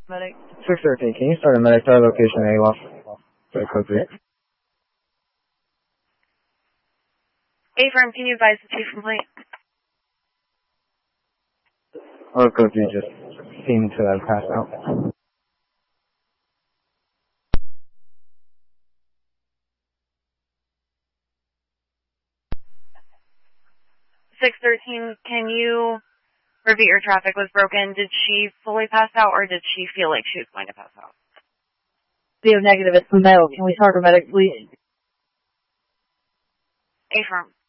Medic. 613, can you start a medic star location AWOF? Sorry, code 3. A-firm, can you advise the chief complete? Or code 3 just seemed to have passed out. 613, can you repeat your traffic was broken? Did she fully pass out, or did she feel like she was going to pass out? CO negative, it's the metal. Can we start a medic, please? A-firm.